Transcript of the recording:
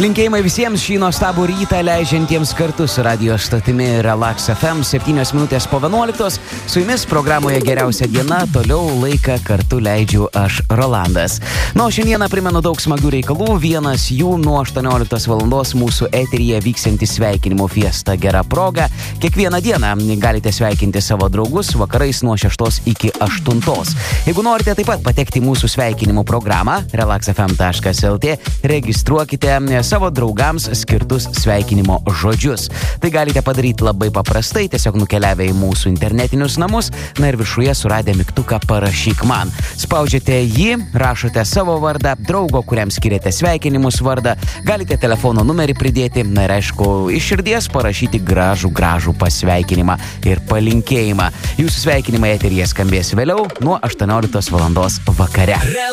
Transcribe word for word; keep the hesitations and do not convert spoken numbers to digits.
Linkėjimai visiems šį nuostabų rytą leidžiantiems kartu su radio stotimi Relax F M, septynios minutės po vienuoliktos. Su jumis programoje Geriausia diena, toliau laiką kartu leidžiu aš, Rolandas. Na, o šiandieną primenu daug smagių reikalų. Vienas jų nuo aštuonioliktos valandos mūsų eteryje vyksianti sveikinimo fiesta gera proga. Kiekvieną dieną galite sveikinti savo draugus vakarais nuo šeštos iki aštuntos. Jeigu norite taip pat patekti į mūsų sveikinimo programą relax f m taškas l t, registruokite savo draugams skirtus sveikinimo žodžius. Tai galite padaryti labai paprastai, tiesiog nukeliavę į mūsų internetinius namus, na ir viršuje suradę mygtuką parašyk man. Spaudžiate jį, rašote savo vardą, draugo, kuriam skiriate sveikinimus vardą, galite telefono numerį pridėti, na ir aišku, iš širdies parašyti gražų, gražų pasveikinimą ir palinkėjimą. Jūsų sveikinimai eteryje skambės vėliau nuo aštuonioliktos valandos vakare.